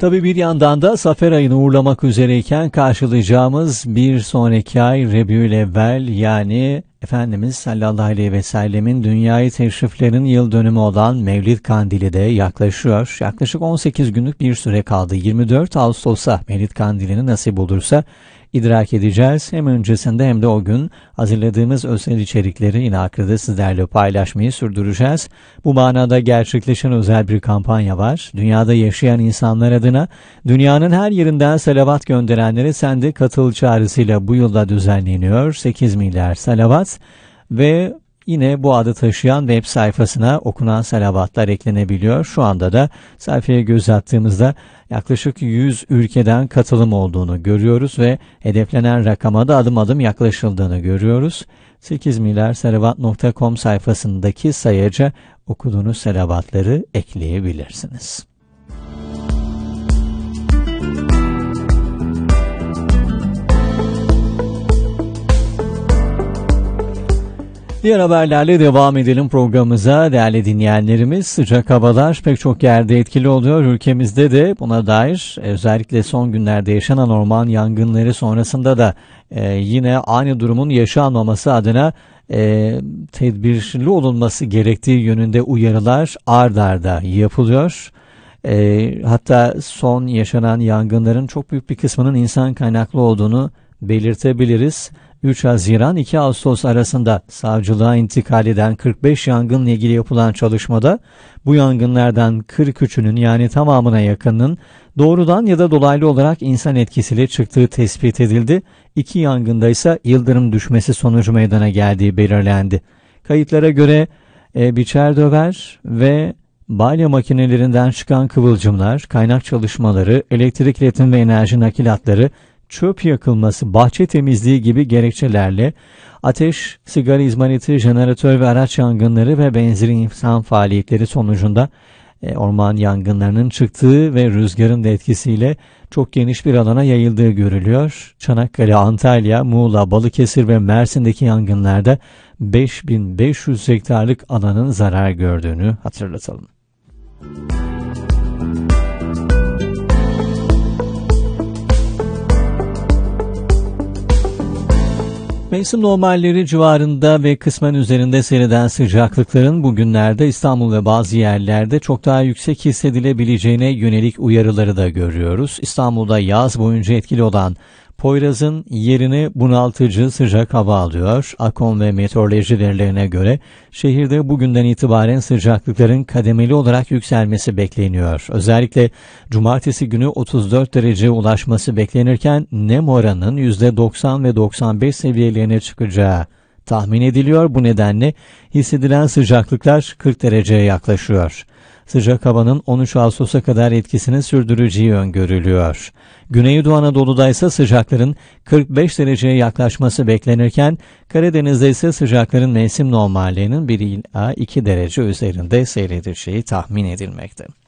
Tabii bir yandan da Safer ayını uğurlamak üzereyken karşılayacağımız bir sonraki ay Rebiülevvel, yani Efendimiz sallallahu aleyhi ve sellemin dünyayı teşriflerinin yıl dönümü olan Mevlid Kandili de yaklaşıyor. Yaklaşık 18 günlük bir süre kaldı. 24 Ağustos'a Mevlid Kandili'ni nasip olursa idrak edeceğiz. Hem öncesinde hem de o gün hazırladığımız özel içerikleri yine arkada sizlerle paylaşmayı sürdüreceğiz. Bu manada gerçekleşen özel bir kampanya var. Dünyada yaşayan insanlar adına dünyanın her yerinden salavat gönderenlere sen de katıl çağrısıyla bu yılda düzenleniyor. 8 milyar salavat ve yine bu adı taşıyan web sayfasına okunan salavatlar eklenebiliyor. Şu anda da sayfaya göz attığımızda yaklaşık 100 ülkeden katılım olduğunu görüyoruz ve hedeflenen rakama da adım adım yaklaşıldığını görüyoruz. 8milyarSalavat.com sayfasındaki sayaca okuduğunuz salavatları ekleyebilirsiniz. Diğer haberlerle devam edelim programımıza. Değerli dinleyenlerimiz, sıcak havalar pek çok yerde etkili oluyor. Ülkemizde de buna dair özellikle son günlerde yaşanan orman yangınları sonrasında da yine aynı durumun yaşanmaması adına tedbirli olunması gerektiği yönünde uyarılar ard arda yapılıyor. Hatta son yaşanan yangınların çok büyük bir kısmının insan kaynaklı olduğunu belirtebiliriz. 3 Haziran 2 Ağustos arasında savcılığa intikal eden 45 yangınla ilgili yapılan çalışmada bu yangınlardan 43'ünün, yani tamamına yakınının doğrudan ya da dolaylı olarak insan etkisiyle çıktığı tespit edildi. 2 yangında ise yıldırım düşmesi sonucu meydana geldiği belirlendi. Kayıtlara göre biçer döver ve balya makinelerinden çıkan kıvılcımlar, kaynak çalışmaları, elektrik iletim ve enerji nakilatları, çöp yakılması, bahçe temizliği gibi gerekçelerle ateş, sigara izmariti, jeneratör ve araç yangınları ve benzeri insan faaliyetleri sonucunda orman yangınlarının çıktığı ve rüzgarın da etkisiyle çok geniş bir alana yayıldığı görülüyor. Çanakkale, Antalya, Muğla, Balıkesir ve Mersin'deki yangınlarda 5500 hektarlık alanın zarar gördüğünü hatırlatalım. Mevsim normalleri civarında ve kısmen üzerinde seyreden sıcaklıkların bugünlerde İstanbul ve bazı yerlerde çok daha yüksek hissedilebileceğine yönelik uyarıları da görüyoruz. İstanbul'da yaz boyunca etkili olan Poyraz'ın yerini bunaltıcı sıcak hava alıyor. AKOM ve meteoroloji verilerine göre şehirde bugünden itibaren sıcaklıkların kademeli olarak yükselmesi bekleniyor. Özellikle cumartesi günü 34 dereceye ulaşması beklenirken nem oranının %90 ve 95 seviyelerine çıkacağı tahmin ediliyor. Bu nedenle hissedilen sıcaklıklar 40 dereceye yaklaşıyor. Sıcak havanın 13 Ağustos'a kadar etkisini sürdüreceği öngörülüyor. Güneydoğu Anadolu'da ise sıcakların 45 dereceye yaklaşması beklenirken Karadeniz'de ise sıcakların mevsim normallerinin 1 ila 2 derece üzerinde seyredeceği tahmin edilmekte.